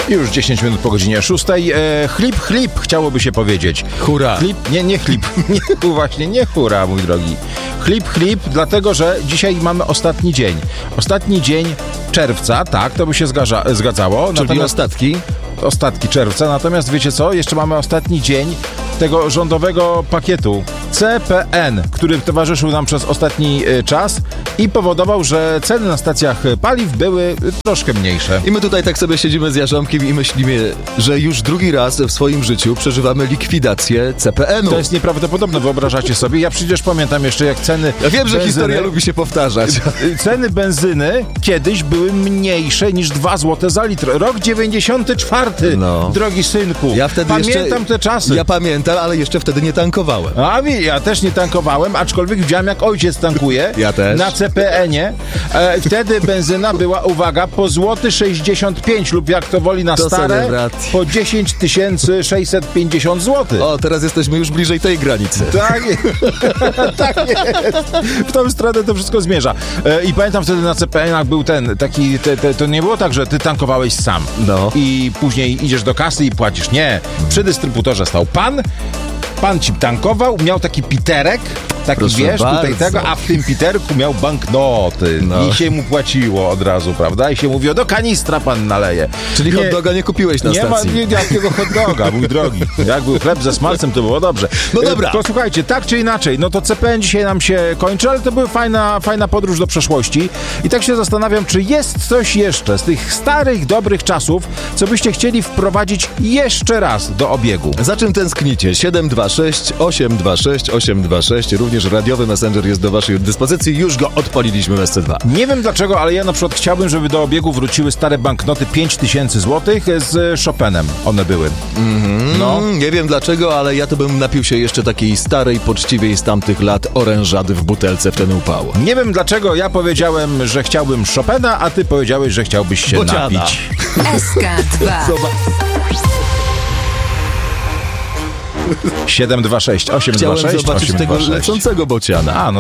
Już 10 minut po godzinie 6. Chlip, chciałoby się powiedzieć. Hurra. Nie chlip. Właśnie, nie hurra, mój drogi. Chlip, dlatego, że dzisiaj mamy ostatni dzień. Ostatni dzień czerwca, tak, to by się zgadzało. Czyli Ostatki czerwca, natomiast wiecie co? Jeszcze mamy ostatni dzień tego rządowego pakietu CPN, który towarzyszył nam przez ostatni czas i powodował, że ceny na stacjach paliw były troszkę mniejsze. I my tutaj tak sobie siedzimy z Jarząbkiem i myślimy, że już drugi raz w swoim życiu przeżywamy likwidację CPN-u. To jest nieprawdopodobne, wyobrażacie sobie? Ja przecież pamiętam jeszcze, jak ceny Ja wiem, że benzyny, historia lubi się powtarzać. Ceny benzyny kiedyś były mniejsze niż 2 zł za litr. Rok 94, drogi synku. Ja wtedy pamiętam te czasy. Ja pamiętam, ale jeszcze wtedy nie tankowałem. Ja też nie tankowałem, aczkolwiek widziałem, jak ojciec tankuje. Ja też. Na CPN-ie. Wtedy benzyna była, uwaga, po złoty 65 lub jak to woli na To stare, po 10 650 zł. O, teraz jesteśmy już bliżej tej granicy. Tak jest. W tą stronę to wszystko zmierza. I pamiętam wtedy na CPN-ach był taki, to nie było tak, że ty tankowałeś sam. No. I później idziesz do kasy i płacisz. Nie. Przy dystrybutorze stał pan ci tankował, miał taki piterek, taki Proszę wiesz, bardzo. tutaj tego, a w tym piterku miał banknoty. I się mu płaciło od razu, prawda? I się mówiło, do kanistra pan naleje. Czyli hot doga nie kupiłeś na stacji. Nie ma jakiego hot doga, mój drogi. Jak był chleb ze smalcem, to było dobrze. No dobra. To słuchajcie, tak czy inaczej, no to CPN dzisiaj nam się kończy, ale to była fajna podróż do przeszłości. I tak się zastanawiam, czy jest coś jeszcze z tych starych, dobrych czasów, co byście chcieli wprowadzić jeszcze raz do obiegu. Za czym tęsknicie? 726 826 826. Również radiowy messenger jest do waszej dyspozycji. Już go odpaliliśmy w SC2. Nie wiem dlaczego, ale ja na przykład chciałbym, żeby do obiegu wróciły stare banknoty 5000 zł z Chopinem. One były. Nie wiem dlaczego, ale ja to bym napił się jeszcze takiej starej, poczciwej z tamtych lat orężady w butelce w ten upał. Nie wiem dlaczego ja powiedziałem, że chciałbym Chopina, a ty powiedziałeś, że chciałbyś się Bociana. napić. SK2. 726 826 Chciałem zobaczyć tego 826. lecącego bociana. A, no